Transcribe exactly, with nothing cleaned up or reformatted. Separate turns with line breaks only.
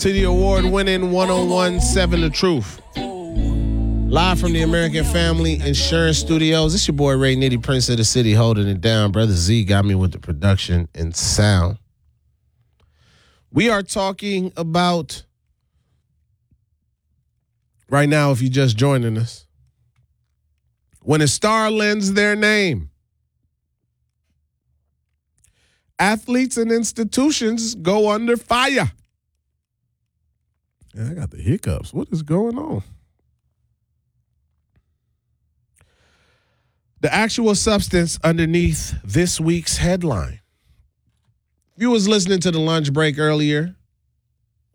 To the award-winning one oh one point seven The Truth. Live from the American Family Insurance Studios. It's your boy Ray Nitty, Prince of the City, holding it down. Brother Z got me with the production and sound. We are talking about, right now, if you're just joining us, when a star lends their name, athletes and institutions go under fire. Yeah, I got the hiccups. What is going on? The actual substance underneath this week's headline. If you was listening to the lunch break earlier,